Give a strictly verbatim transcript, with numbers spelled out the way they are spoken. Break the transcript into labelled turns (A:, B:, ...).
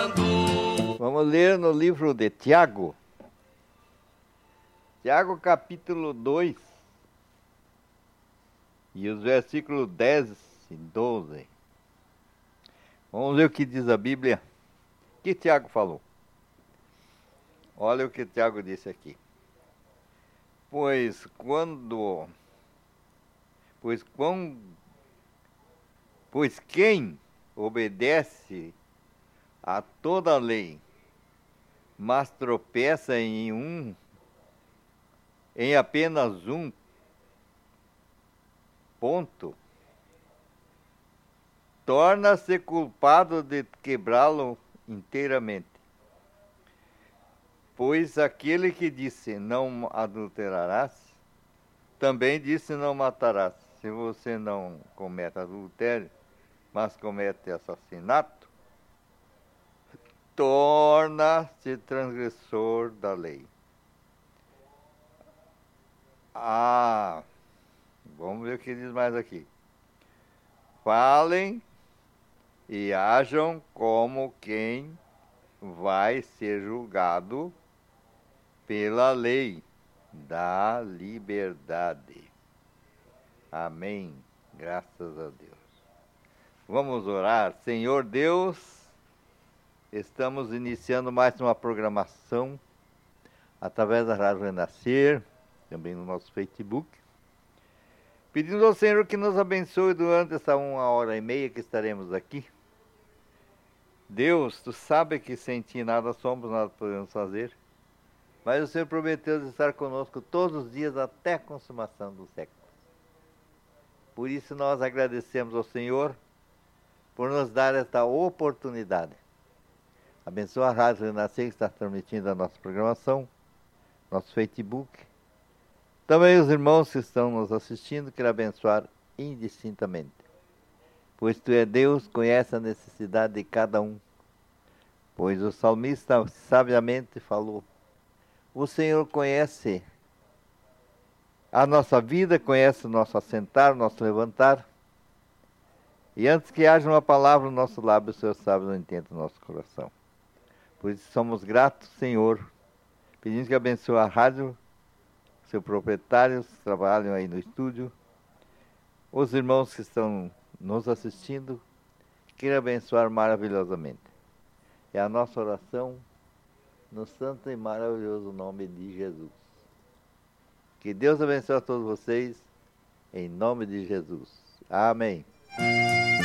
A: Vamos ler no livro de Tiago. Tiago capítulo dois. E os versículos dez e doze. Vamos ver o que diz a Bíblia. O que Tiago falou? Olha o que Tiago disse aqui. Pois quando... Pois, quando, pois quem obedece a toda a lei, mas tropeça em um, em apenas um ponto, torna-se culpado de quebrá-lo inteiramente. Pois aquele que disse não adulterarás, também disse não matarás. Se você não comete adultério, mas comete assassinato, torna-se transgressor da lei. Ah, vamos ver o que diz mais aqui. Falem e ajam como quem vai ser julgado pela lei da liberdade. Amém. Graças a Deus. Vamos orar. Senhor Deus, estamos iniciando mais uma programação através da Rádio Renascer, também no nosso Facebook, pedindo ao Senhor que nos abençoe durante essa uma hora e meia que estaremos aqui. Deus, Tu sabe que sem Ti nada somos, nada podemos fazer, mas o Senhor prometeu estar conosco todos os dias até a consumação do século. Por isso nós agradecemos ao Senhor por nos dar esta oportunidade. Abençoa a Rádio Renascer que está transmitindo a nossa programação, nosso Facebook. Também os irmãos que estão nos assistindo, quero abençoar indistintamente. Pois Tu é Deus, conhece a necessidade de cada um. Pois o salmista sabiamente falou, o Senhor conhece a nossa vida, conhece o nosso assentar, o nosso levantar. E antes que haja uma palavra no nosso lábio, o Senhor sabe o intento do nosso coração. Por isso somos gratos, Senhor, pedindo que abençoe a rádio, seus proprietários que trabalham aí no estúdio, os irmãos que estão nos assistindo, queira abençoar maravilhosamente. É a nossa oração no santo e maravilhoso nome de Jesus. Que Deus abençoe a todos vocês, em nome de Jesus. Amém.